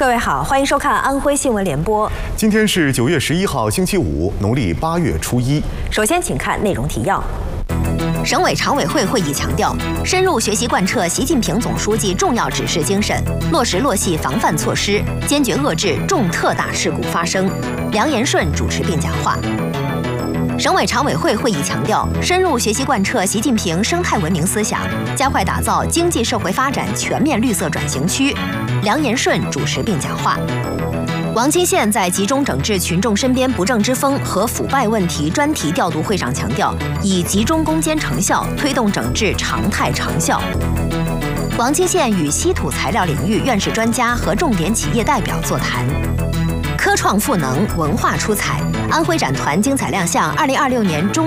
各位好，欢迎收看安徽新闻联播。 今天是9月11号，星期五，农历8月初1。 首先，请看内容提要。 省委常委会会议强调，深入学习贯彻习近平总书记重要指示精神，落实落细防范措施，坚决遏制重特大事故发生。梁延顺主持并讲话。省委常委会会议强调，深入学习贯彻习近平生态文明思想，加快打造经济社会发展全面绿色转型区。梁延顺主持并讲话。王清县在集中整治群众身边不正之风和腐败问题专题调度会上强调，以集中攻坚成效推动整治常态长效。王清县与稀土材料领域院士专家和重点企业代表座谈。科创赋能，文化出彩，安徽展团精彩亮相2026年中